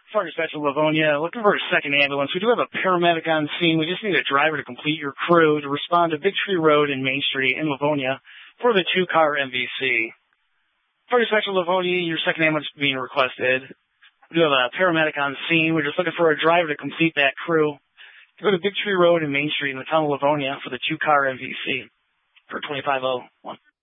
Fire dispatch in Livonia, looking for a second ambulance. We do have a paramedic on scene. We just need a driver to complete your crew to respond to Big Tree Road and Main Street in Livonia for the 2-car MVC. Fire dispatch in Livonia, your second ambulance is being requested. We do have a paramedic on scene. We're just looking for a driver to complete that crew to go to Big Tree Road and Main Street in the town of Livonia for the 2-car MVC for 2501.